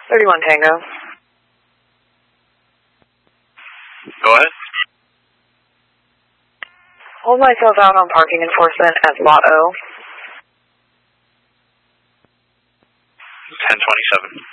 31 Tango. Go ahead. Hold myself out on parking enforcement at Lot O. 1027.